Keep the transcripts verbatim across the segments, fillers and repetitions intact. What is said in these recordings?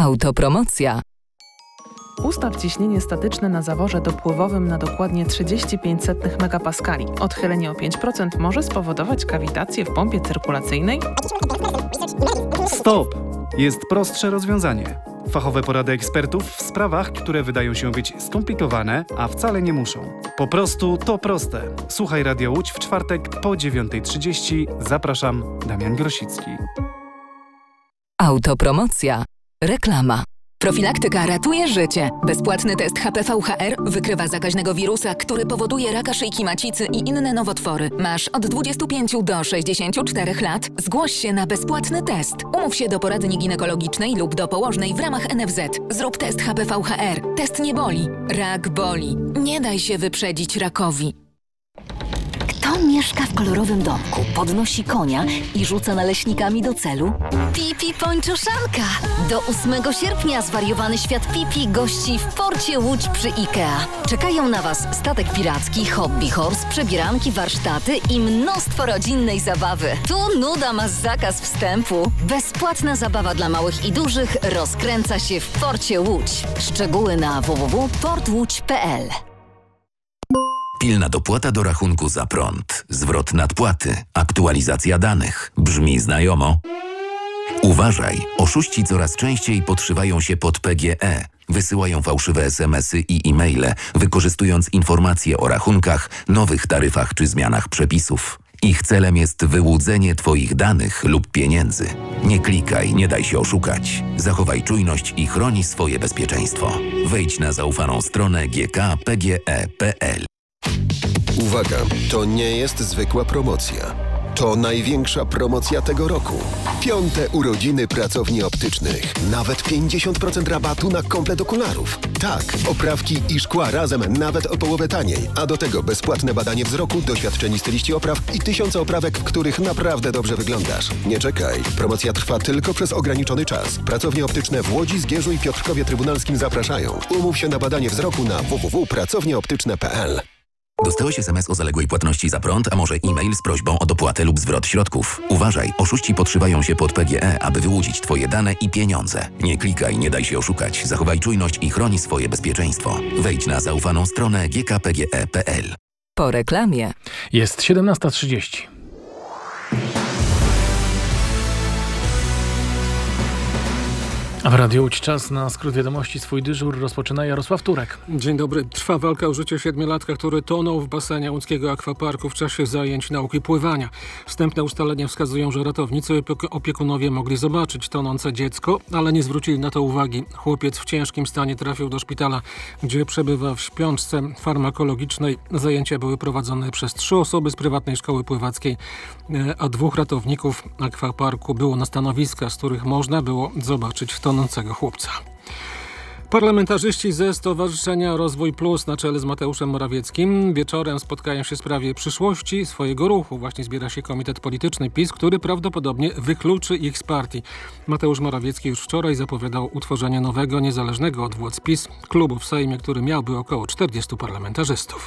Autopromocja. Ustaw ciśnienie statyczne na zaworze dopływowym na dokładnie trzydzieści pięć setnych megapaskali. Odchylenie o pięć procent może spowodować kawitację w pompie cyrkulacyjnej. Stop! Jest prostsze rozwiązanie. Fachowe porady ekspertów w sprawach, które wydają się być skomplikowane, a wcale nie muszą. Po prostu to proste. Słuchaj Radio Łódź w czwartek po dziewiątej trzydzieści. Zapraszam, Damian Grosicki. Autopromocja. Reklama. Profilaktyka ratuje życie. Bezpłatny test H P V H R wykrywa zakaźnego wirusa, który powoduje raka szyjki macicy i inne nowotwory. Masz od dwudziestu pięciu do sześćdziesięciu czterech lat? Zgłoś się na bezpłatny test. Umów się do poradni ginekologicznej lub do położnej w ramach N F Z. Zrób test H P V H R. Test nie boli. Rak boli. Nie daj się wyprzedzić rakowi. Kto mieszka w kolorowym domku, podnosi konia i rzuca naleśnikami do celu? Pipi Pończoszanka! Do ósmego sierpnia zwariowany świat Pipi gości w porcie Łódź przy IKEA. Czekają na Was statek piracki, hobby horse, przebieranki, warsztaty i mnóstwo rodzinnej zabawy. Tu nuda ma zakaz wstępu. Bezpłatna zabawa dla małych i dużych rozkręca się w porcie Łódź. Szczegóły na w w w kropka port łódź kropka p l. Pilna dopłata do rachunku za prąd, zwrot nadpłaty, aktualizacja danych. Brzmi znajomo? Uważaj, oszuści coraz częściej podszywają się pod P G E. Wysyłają fałszywe es em esy i e-maile, wykorzystując informacje o rachunkach, nowych taryfach czy zmianach przepisów. Ich celem jest wyłudzenie Twoich danych lub pieniędzy. Nie klikaj, nie daj się oszukać. Zachowaj czujność i chroni swoje bezpieczeństwo. Wejdź na zaufaną stronę g k p g e kropka p l. Uwaga, to nie jest zwykła promocja. To największa promocja tego roku. Piąte urodziny pracowni optycznych. Nawet pięćdziesiąt procent rabatu na komplet okularów. Tak, oprawki i szkła razem nawet o połowę taniej. A do tego bezpłatne badanie wzroku, doświadczeni styliści opraw i tysiące oprawek, w których naprawdę dobrze wyglądasz. Nie czekaj. Promocja trwa tylko przez ograniczony czas. Pracownie optyczne w Łodzi, Zgierzu i Piotrkowie Trybunalskim zapraszają. Umów się na badanie wzroku na w w w kropka pracownie optyczne kropka p l. Dostałeś es em es o zaległej płatności za prąd, a może e-mail z prośbą o dopłatę lub zwrot środków. Uważaj, oszuści podszywają się pod P G E, aby wyłudzić Twoje dane i pieniądze. Nie klikaj, nie daj się oszukać. Zachowaj czujność i chroni swoje bezpieczeństwo. Wejdź na zaufaną stronę g k p g e kropka p l. Po reklamie. Jest siedemnasta trzydzieści. A w Radiu Łódź czas na skrót wiadomości. Swój dyżur rozpoczyna Jarosław Turek. Dzień dobry. Trwa walka o życie siedmiolatka, który tonął w basenie łódzkiego akwaparku w czasie zajęć nauki pływania. Wstępne ustalenia wskazują, że ratownicy i opiekunowie mogli zobaczyć tonące dziecko, ale nie zwrócili na to uwagi. Chłopiec w ciężkim stanie trafił do szpitala, gdzie przebywa w śpiączce farmakologicznej. Zajęcia były prowadzone przez trzy osoby z prywatnej szkoły pływackiej, a dwóch ratowników akwaparku było na stanowiskach, z których można było zobaczyć tonącego chłopca. Parlamentarzyści ze Stowarzyszenia Rozwój Plus na czele z Mateuszem Morawieckim wieczorem spotkają się w sprawie przyszłości swojego ruchu. Właśnie zbiera się komitet polityczny PiS, który prawdopodobnie wykluczy ich z partii. Mateusz Morawiecki już wczoraj zapowiadał utworzenie nowego, niezależnego od władz PiS klubu w Sejmie, który miałby około czterdziestu parlamentarzystów.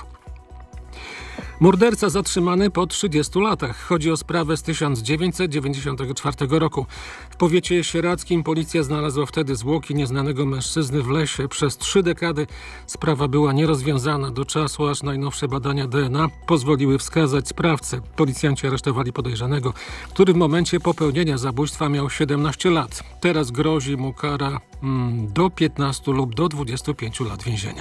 Morderca zatrzymany po trzydziestu latach. Chodzi o sprawę z tysiąc dziewięćset dziewięćdziesiątego czwartego roku. W powiecie sieradzkim policja znalazła wtedy zwłoki nieznanego mężczyzny w lesie. Przez trzy dekady sprawa była nierozwiązana do czasu, aż najnowsze badania D N A pozwoliły wskazać sprawcę. Policjanci aresztowali podejrzanego, który w momencie popełnienia zabójstwa miał siedemnaście lat. Teraz grozi mu kara mm, do piętnastu lub do dwudziestu pięciu lat więzienia.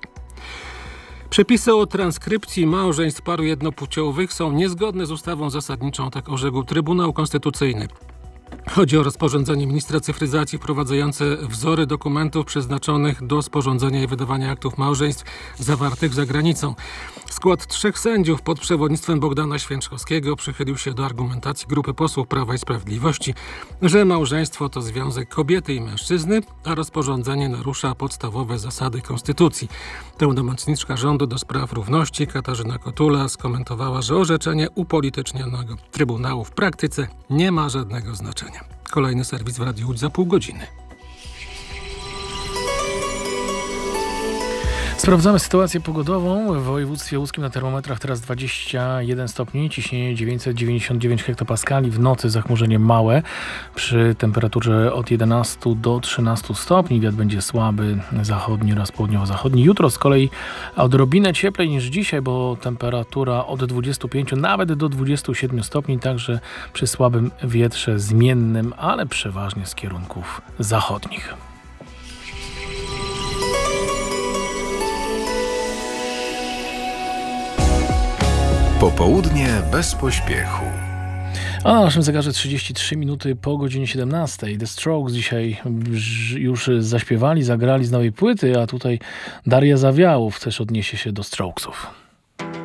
Przepisy o transkrypcji małżeństw paru jednopłciowych są niezgodne z ustawą zasadniczą, tak orzekł Trybunał Konstytucyjny. Chodzi o rozporządzenie ministra cyfryzacji wprowadzające wzory dokumentów przeznaczonych do sporządzenia i wydawania aktów małżeństw zawartych za granicą. Skład trzech sędziów pod przewodnictwem Bogdana Święczkowskiego przychylił się do argumentacji grupy posłów Prawa i Sprawiedliwości, że małżeństwo to związek kobiety i mężczyzny, a rozporządzenie narusza podstawowe zasady konstytucji. Pełnomocniczka rządu do spraw równości Katarzyna Kotula skomentowała, że orzeczenie upolitycznionego Trybunału w praktyce nie ma żadnego znaczenia. Kolejny serwis w Radiu Łódź za pół godziny. Sprawdzamy sytuację pogodową. W województwie łódzkim na termometrach teraz dwadzieścia jeden stopni, ciśnienie dziewięćset dziewięćdziesiąt dziewięć hektopaskali, w nocy zachmurzenie małe przy temperaturze od jedenastu do trzynastu stopni. Wiatr będzie słaby, zachodni oraz południowo-zachodni. Jutro z kolei odrobinę cieplej niż dzisiaj, bo temperatura od dwudziestu pięciu nawet do dwudziestu siedmiu stopni, także przy słabym wietrze zmiennym, ale przeważnie z kierunków zachodnich. Popołudnie bez pośpiechu. A na naszym zegarze trzydzieści trzy minuty po godzinie siedemnastej. The Strokes dzisiaj już zaśpiewali, zagrali z nowej płyty, a tutaj Daria Zawiałów też odniesie się do Strokesów.